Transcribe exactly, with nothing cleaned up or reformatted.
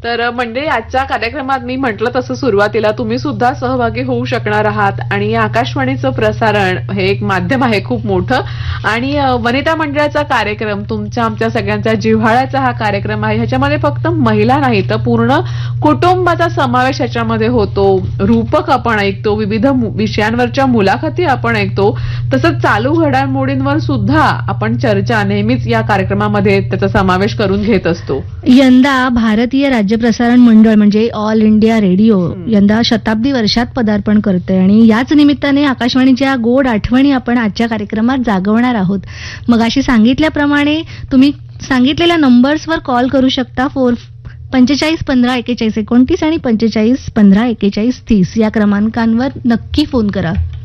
तर म्हणजे आजच्या कार्यक्रमात मी म्हटलं तसं सुरुवातीला तुम्ही सुद्धा सहभागी होऊ शकणार आहात आणि या आकाशवाणीचं प्रसारण हे एक माध्यम आहे खूप मोठं आणि वनिता मंडळाचा कार्यक्रम तुमच्या आमच्या सगळ्यांचा जिव्हाळ्याचा हा कार्यक्रम आहे. ह्याच्यामध्ये फक्त महिला नाही तर पूर्ण कुटुंबाचा समावेश ह्याच्यामध्ये होतो. रूपक आपण ऐकतो, विविध विषयांवरच्या मुलाखती आपण ऐकतो, तसंच चालू घडामोडींवर सुद्धा आपण चर्चा नेहमीच या कार्यक्रमामध्ये त्याचा समावेश करून घेत असतो. यंदा भारतीय राज्य प्रसारण मंडळ म्हणजे ऑल इंडिया रेडिओ यंदा शताब्दी वर्षात पदार्पण करते आणि याच निमित्ताने आकाशवाणीच्या गोड आठवणी आपण आजच्या कार्यक्रमात जागवणार आहोत. मग अशी सांगितल्याप्रमाणे तुम्ही सांगितलेल्या नंबर्सवर कॉल करू शकता. फोर पंचेचाळीस पंधरा एकेचाळीस एकोणतीस आणि पंचेचाळीस पंधरा एकेचाळीस तीस या क्रमांकांवर नक्की फोन करा.